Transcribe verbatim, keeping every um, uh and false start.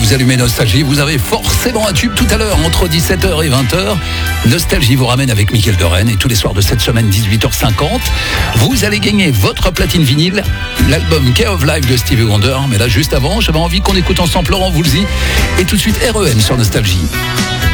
vous allumez Nostalgie, vous avez forcément un tube tout à l'heure, entre dix-sept heures et vingt heures. Nostalgie vous ramène avec Mickaël de Rennes et tous les soirs de cette semaine, dix-huit heures cinquante. Vous allez gagner votre platine vinyle, l'album Key of Life de Stevie Wonder. Mais là, juste avant, j'avais envie qu'on écoute ensemble Laurent Voulzy et tout de suite R E M sur Nostalgie.